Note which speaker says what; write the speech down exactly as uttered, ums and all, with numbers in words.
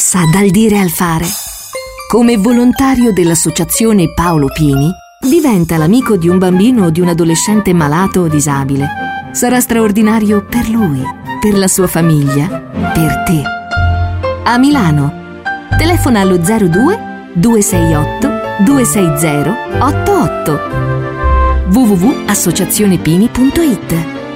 Speaker 1: passa dal dire al fare. Come volontario dell'associazione Paolo Pini, diventa l'amico di un bambino o di un adolescente malato o disabile. Sarà straordinario per lui, per la sua famiglia, per te. A Milano, telefona allo zero due due sei otto due sei zero otto otto. w w w punto associazione pini punto it.